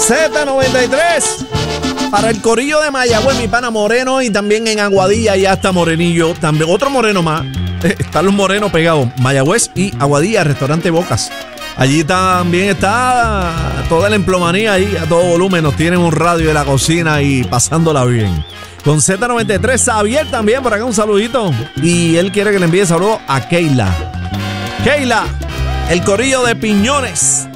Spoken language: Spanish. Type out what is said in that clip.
Z93. Para el corillo de Mayagüez, mi pana Moreno, y también en Aguadilla ya está Morenillo. También otro Moreno más. Están los Morenos pegados. Mayagüez y Aguadilla, restaurante Bocas. Allí también está toda la emplomanía ahí, a todo volumen. Nos tienen un radio de la cocina y pasándola bien. Con Z93, Xavier también por acá, un saludito. Y él quiere que le envíe saludos a Keila. Keila, el corillo de Piñones.